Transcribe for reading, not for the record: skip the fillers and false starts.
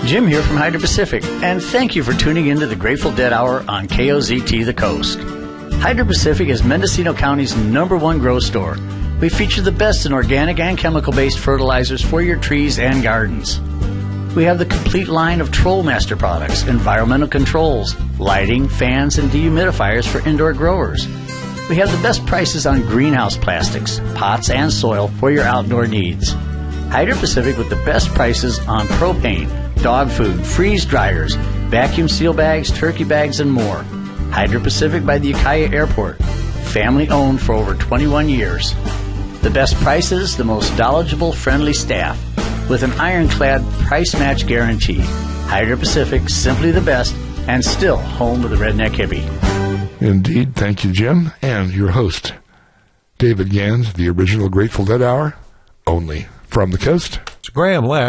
Jim here from Hydro Pacific, and thank you for tuning into the Grateful Dead Hour on KOZT The Coast. Hydro Pacific is Mendocino County's #1 grow store. We feature the best in organic and chemical-based fertilizers for your trees and gardens. We have the complete line of Trollmaster products, environmental controls, lighting, fans, and dehumidifiers for indoor growers. We have the best prices on greenhouse plastics, pots, and soil for your outdoor needs. Hydro Pacific with the best prices on propane, dog food, freeze dryers, vacuum seal bags, turkey bags, and more. Hydro Pacific by the Ukiah Airport. Family owned for over 21 years. The best prices, the most knowledgeable, friendly staff, with an ironclad price match guarantee. Hydro Pacific, simply the best, and still home of the redneck hippie. Indeed. Thank you, Jim. And your host, David Gans, the original Grateful Dead Hour, only from the coast. It's Graham Leck.